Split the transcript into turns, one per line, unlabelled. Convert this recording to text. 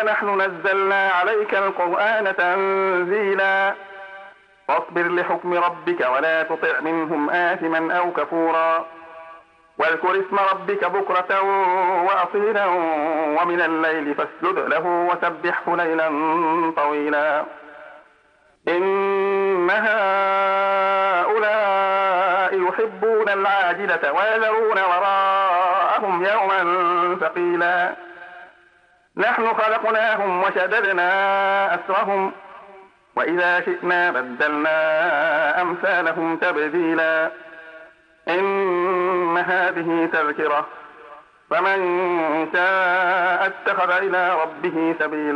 نحن نزلنا عليك القرآن تنزيلا فاصبر لحكم ربك ولا تطع منهم آثما أو كفورا واذكر اسم ربك بكرة وأصيلا ومن الليل فاسجد له وسبحه ليلا طويلا إن هؤلاء يحبون العاجلة ويذرون وراءهم يوما ثقيلا نحن خلقناهم وشددنا أسرهم وإذا شئنا بدلنا أمثالهم تبديلا إن هذه تذكرة فمن شاء اتخذ إلى ربه سبيلا